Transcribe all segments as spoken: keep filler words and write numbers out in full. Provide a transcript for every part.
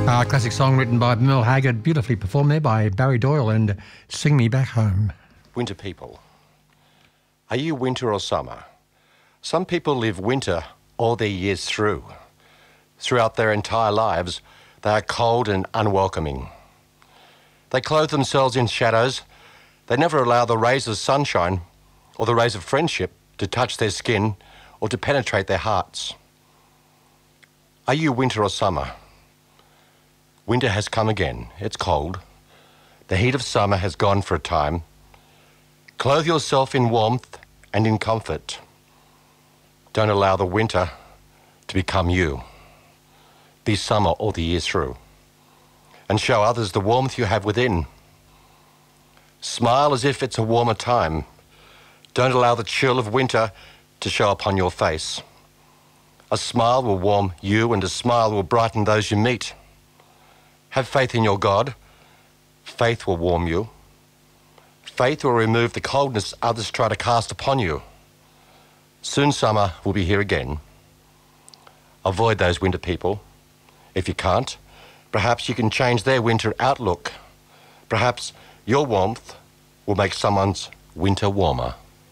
Uh, classic song written by Merle Haggard, beautifully performed there by Barry Doyle, and Sing Me Back Home. Winter people. Are you winter or summer? Some people live winter all their years through. Throughout their entire lives, they are cold and unwelcoming. They clothe themselves in shadows. They never allow the rays of sunshine or the rays of friendship to touch their skin or to penetrate their hearts. Are you winter or summer? Winter has come again. It's cold. The heat of summer has gone for a time. Clothe yourself in warmth and in comfort. Don't allow the winter to become you. Be summer all the year through. And show others the warmth you have within. Smile as if it's a warmer time. Don't allow the chill of winter to show upon your face. A smile will warm you, and a smile will brighten those you meet. Have faith in your God. Faith will warm you. Faith will remove the coldness others try to cast upon you. Soon summer will be here again. Avoid those winter people. If you can't, perhaps you can change their winter outlook. Perhaps your warmth will make someone's winter warmer.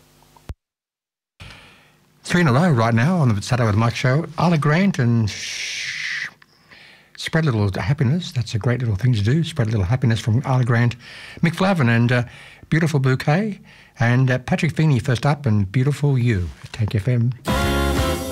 Three in a row right now on the Saturday with Mike show. Isla Grant and shh, spread a little happiness. That's a great little thing to do. Spread a little happiness from Isla Grant. Mick Flavin and uh, Beautiful Bouquet. And uh, Patrick Feeney first up and Beautiful You. Take F M.